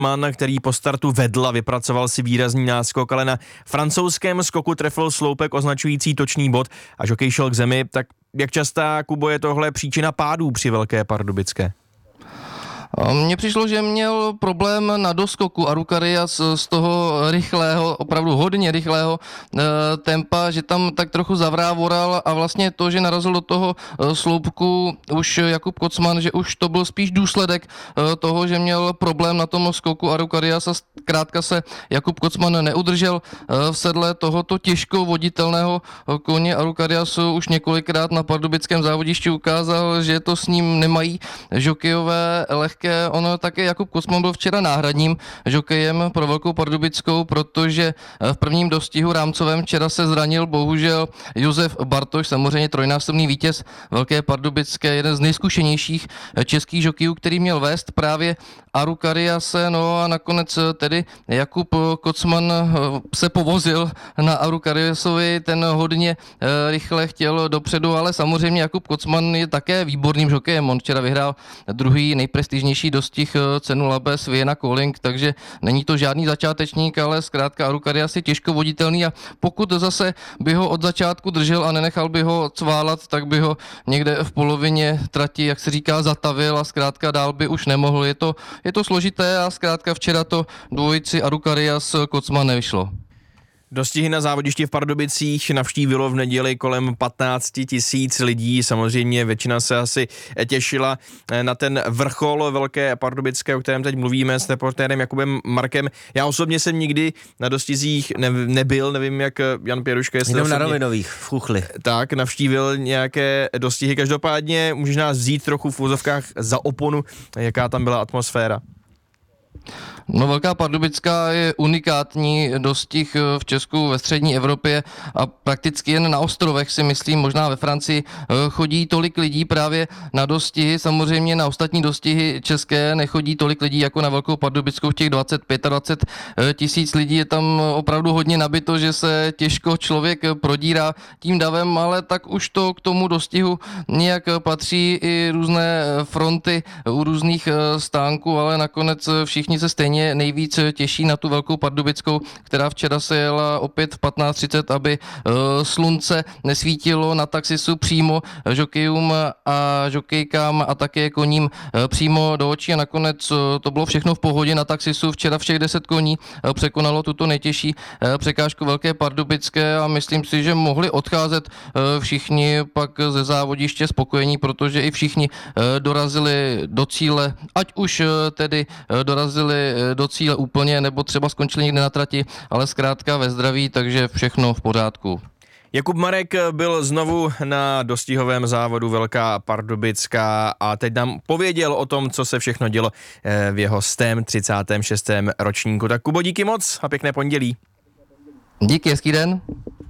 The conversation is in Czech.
Kotzmann, který po startu vedl a vypracoval si výrazný náskok, ale na francouzském skoku trefil sloupek označující točný bod a žokej šel k zemi. Tak jak častá, Kubo, je tohle příčina pádů při Velké Pardubické? Mně přišlo, že měl problém na doskoku Arukarias z toho rychlého, opravdu hodně rychlého tempa, že tam tak trochu zavrávoral a vlastně to, že narazil do toho sloupku už Jakub Kotzmann, že už to byl spíš důsledek toho, že měl problém na tom skoku Arukarias a zkrátka se Jakub Kotzmann neudržel v sedle tohoto těžko voditelného koně. Arukarias už několikrát na pardubickém závodišti ukázal, že to s ním nemají žokejové lehké. Ono také Jakub Kotzmann byl včera náhradním žokejem pro Velkou Pardubickou, protože v prvním dostihu rámcovém včera se zranil bohužel Josef Bartoš, samozřejmě trojnásobný vítěz Velké Pardubické, jeden z nejzkušenějších českých žokejů, který měl vést právě Arukariase, no a nakonec tedy Jakub Kotzmann se povozil na Arukariasovi, ten hodně rychle chtěl dopředu, ale samozřejmě Jakub Kotzmann je také výborným žokejem, on včera vyhrál druhý nejprestižnější dostih cenu Labes Vienna Calling, takže není to žádný začátečník, ale zkrátka Arukarias je těžko voditelný a pokud zase by ho od začátku držel a nenechal by ho cválat, tak by ho někde v polovině trati, jak se říká, zatavil a zkrátka dál by už nemohl. Je to složité a zkrátka včera to dvojici Arukarias Kotzmann nevyšlo. Dostihy na závodišti v Pardubicích navštívilo v neděli kolem 15 000 lidí. Samozřejmě většina se asi těšila na ten vrchol Velké Pardubické, o kterém teď mluvíme s reportérem Jakubem Markem. Já osobně jsem nikdy na dostizích nebyl, nevím jak Jan Pěruška. Jenom na Rovinových, v Chuchli. Tak, navštívil nějaké dostihy. Každopádně můžeš nás vzít trochu v úzovkách za oponu, jaká tam byla atmosféra. No, Velká Pardubická je unikátní dostih v Česku, ve střední Evropě a prakticky jen na ostrovech, si myslím, možná ve Francii, chodí tolik lidí právě na dostihy. Samozřejmě na ostatní dostihy české nechodí tolik lidí jako na Velkou Pardubickou, v těch 25 tisíc lidí. Je tam opravdu hodně nabito, že se těžko člověk prodírá tím davem, ale tak už to k tomu dostihu nějak patří, i různé fronty u různých stánků, ale nakonec všichni se stejně nejvíc těší na tu Velkou Pardubickou, která včera se jela opět v 15:30, aby slunce nesvítilo na taxisu přímo žokejům a žokejkám a také koním přímo do očí a nakonec to bylo všechno v pohodě na taxisu. Včera všech 10 koní překonalo tuto nejtěžší překážku Velké Pardubické a myslím si, že mohli odcházet všichni pak ze závodiště spokojení, protože i všichni dorazili do cíle, ať už tedy dorazili do cíle úplně, nebo třeba skončili někde na trati, ale zkrátka ve zdraví, takže všechno v pořádku. Jakub Marek byl znovu na dostihovém závodu Velká Pardubická a teď nám pověděl o tom, co se všechno dělo v jeho 136. ročníku. Tak Kubo, díky moc a pěkné pondělí. Díky, hezký den.